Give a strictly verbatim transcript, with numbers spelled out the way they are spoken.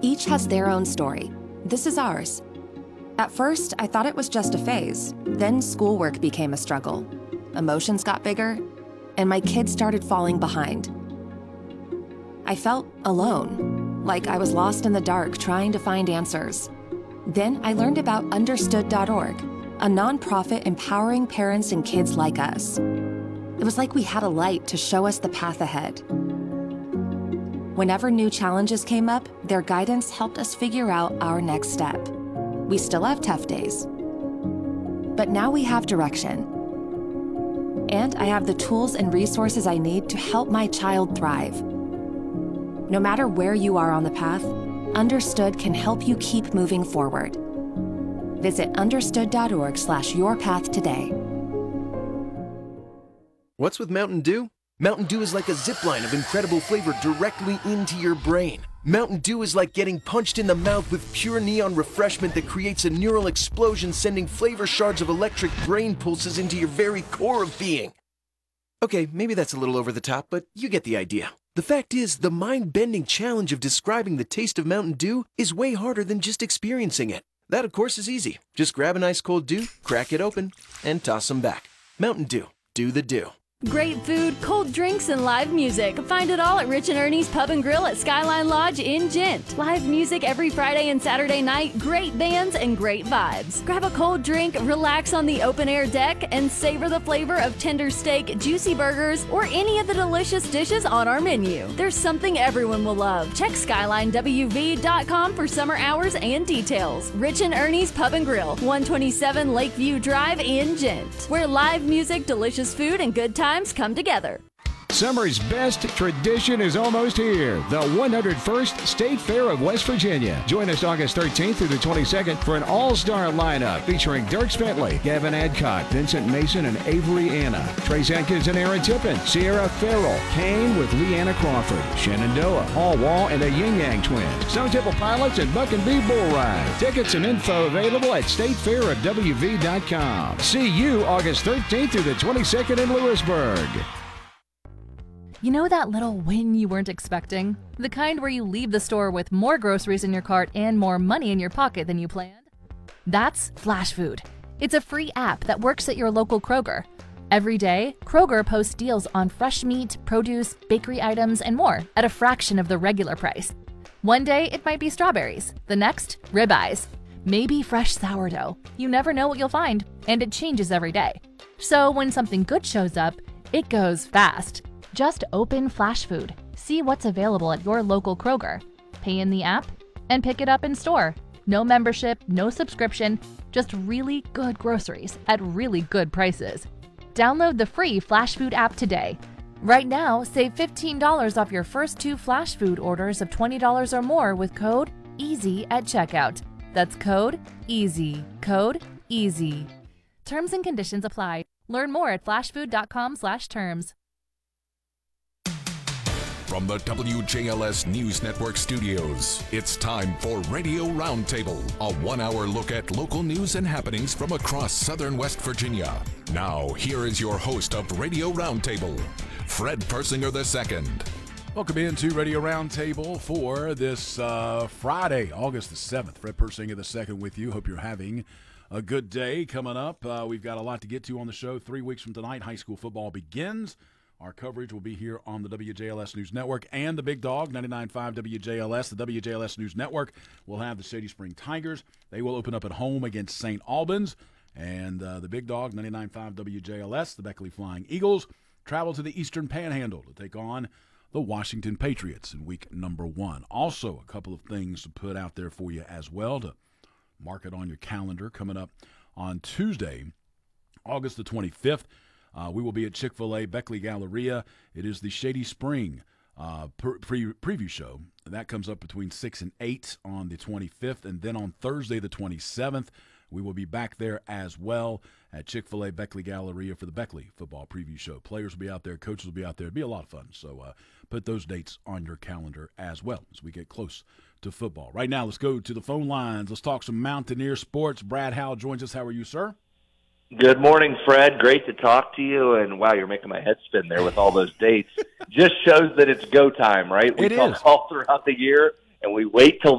Each has their own story. This is ours. At first, I thought it was just a phase. Then schoolwork became a struggle. Emotions got bigger, and my kids started falling behind. I felt alone, like I was lost in the dark trying to find answers. Then I learned about understood dot org, a nonprofit empowering parents and kids like us. It was like we had a light to show us the path ahead. Whenever new challenges came up, their guidance helped us figure out our next step. We still have tough days, but now we have direction. And I have the tools and resources I need to help my child thrive. No matter where you are on the path, Understood can help you keep moving forward. Visit understood dot org slash your path today. What's with Mountain Dew? Mountain Dew is like a zipline of incredible flavor directly into your brain. Mountain Dew is like getting punched in the mouth with pure neon refreshment that creates a neural explosion, sending flavor shards of electric brain pulses into your very core of being. Okay, maybe that's a little over the top, but you get the idea. The fact is, the mind-bending challenge of describing the taste of Mountain Dew is way harder than just experiencing it. That, of course, is easy. Just grab an ice cold Dew, crack it open, and toss them back. Mountain Dew. Do the Dew. Great food, cold drinks, and live music. Find it all at Rich and Ernie's Pub and Grill at Skyline Lodge in Gent. Live music every Friday and Saturday night, great bands, and great vibes. Grab a cold drink, relax on the open-air deck, and savor the flavor of tender steak, juicy burgers, or any of the delicious dishes on our menu. There's something everyone will love. Check skyline w v dot com for summer hours and details. Rich and Ernie's Pub and Grill, one twenty-seven Lakeview Drive in Gent, where live music, delicious food, and good times come together. Summer's best tradition is almost here. The one hundred first State Fair of West Virginia. Join us August thirteenth through the twenty-second for an all-star lineup featuring Dirk Bentley, Gavin Adcock, Vincent Mason, and Avery Anna, Trace Atkins and Aaron Tippin, Sierra Farrell, Kane with Leanna Crawford, Shenandoah, Paul Wall, and the Yin Yang Twins, Stone Temple Pilots, and Buck and Bee Bull Ride. Tickets and info available at state fair of w v dot com. See you August thirteenth through the twenty-second in Lewisburg. You know that little win you weren't expecting? The kind where you leave the store with more groceries in your cart and more money in your pocket than you planned? That's Flash Food. It's a free app that works at your local Kroger. Every day, Kroger posts deals on fresh meat, produce, bakery items, and more at a fraction of the regular price. One day, it might be strawberries. The next, ribeyes. Maybe fresh sourdough. You never know what you'll find, and it changes every day. So when something good shows up, it goes fast. Just open Flash Food, see what's available at your local Kroger, pay in the app, and pick it up in store. No membership, no subscription, just really good groceries at really good prices. Download the free Flash Food app today. Right now, save fifteen dollars off your first two Flash Food orders of twenty dollars or more with code EASY at checkout. That's code EASY. Code EASY. Terms and conditions apply. Learn more at flashfood.com slash terms. From the W J L S News Network studios, it's time for Radio Roundtable, a one-hour look at local news and happenings from across southern West Virginia. Now, here is your host of Radio Roundtable, Fred Persinger the second. Welcome into Radio Roundtable for this uh, Friday, August the seventh. Fred Persinger the second with you. Hope you're having a good day coming up. Uh, we've got a lot to get to on the show. Three weeks from tonight, high school football begins. Our coverage will be here on the W J L S News Network and the Big Dog, ninety-nine point five W J L S. The W J L S News Network will have the Shady Spring Tigers. They will open up at home against Saint Albans. And uh, the Big Dog, ninety-nine point five W J L S, the Beckley Flying Eagles, travel to the Eastern Panhandle to take on the Washington Patriots in week number one. Also, a couple of things to put out there for you as well to mark it on your calendar coming up on Tuesday, August the twenty-fifth. Uh, we will be at Chick-fil-A Beckley Galleria. It is the Shady Spring uh, pre- preview show. That comes up between six and eight on the twenty-fifth. And then on Thursday the twenty-seventh, we will be back there as well at Chick-fil-A Beckley Galleria for the Beckley football preview show. Players will be out there. Coaches will be out there. It'll be a lot of fun. So uh, put those dates on your calendar as well as we get close to football. Right now, let's go to the phone lines. Let's talk some Mountaineer sports. Brad Howell joins us. How are you, sir? Good morning, Fred. Great to talk to you. And, wow, you're making my head spin there with all those dates. Just shows that it's go time, right? We it talk is. all throughout the year, and we wait till